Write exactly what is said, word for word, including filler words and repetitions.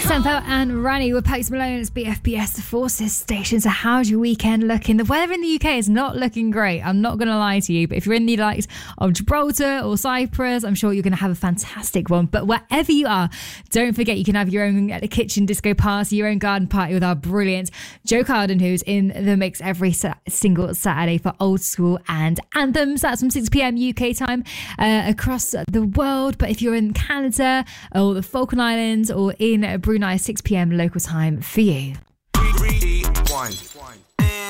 Senfo and Rani with Post Malone. It's B F B S, the Forces station. So how's your weekend looking? The weather in the U K is not looking great. I'm not going to lie to you. But if you're in the likes of Gibraltar or Cyprus, I'm sure you're going to have a fantastic one. But wherever you are, don't forget you can have your own kitchen disco party, your own garden party with our brilliant Joe Carden, who's in the mix every sa- single Saturday for old school and anthems. That's from six p.m. U K time uh, across the world. But if you're in Canada or the Falkland Islands or in Brunei, six p.m. local time for you. Three, two, one.